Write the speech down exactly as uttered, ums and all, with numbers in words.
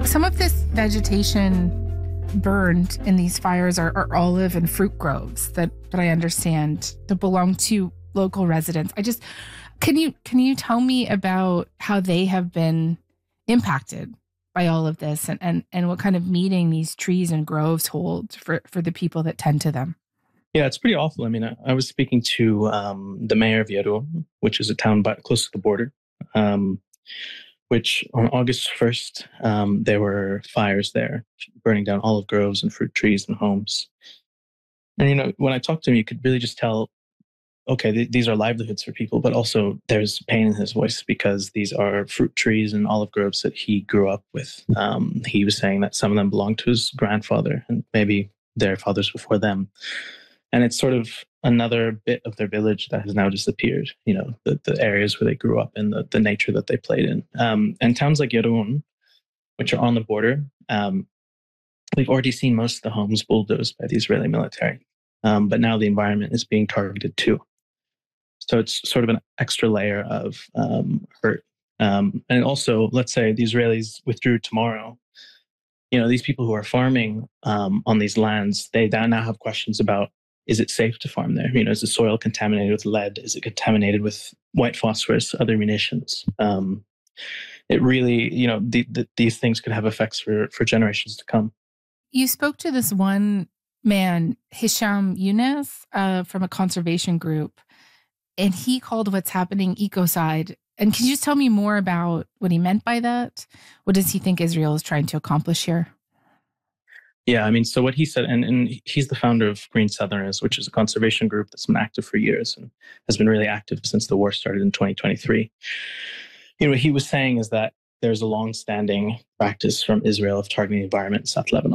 Some of this vegetation burned in these fires are, are olive and fruit groves that, that I understand that belong to local residents. I just can you can you tell me about how they have been impacted by all of this and, and, and what kind of meaning these trees and groves hold for, for the people that tend to them? Yeah, it's pretty awful. I mean, I, I was speaking to um, the mayor of Yerevan, which is a town by, close to the border, um, which on August first, um, there were fires there, burning down olive groves and fruit trees and homes. And, you know, when I talked to him, you could really just tell, okay, th- these are livelihoods for people, but also there's pain in his voice because these are fruit trees and olive groves that he grew up with. Um, he was saying that some of them belonged to his grandfather and maybe their fathers before them. And it's sort of another bit of their village that has now disappeared, you know, the, the areas where they grew up and the, the nature that they played in. Um, and towns like Yerevan, which are on the border, um, we've already seen most of the homes bulldozed by the Israeli military. Um, but now the environment is being targeted too. So it's sort of an extra layer of um, hurt. Um, and also, let's say the Israelis withdrew tomorrow. You know, these people who are farming um, on these lands, they now have questions about, is it safe to farm there? You know, is the soil contaminated with lead? Is it contaminated with white phosphorus, other munitions? Um, it really, you know, the, the, these things could have effects for, for generations to come. You spoke to this one man, Hisham Younes, uh, from a conservation group, and he called what's happening ecocide. And can you just tell me more about what he meant by that? What does he think Israel is trying to accomplish here? Yeah, I mean, so what he said, and, and he's the founder of Green Southerners, which is a conservation group that's been active for years and has been really active since the war started in twenty twenty-three. You know, what he was saying is that there's a long-standing practice from Israel of targeting the environment in South Lebanon.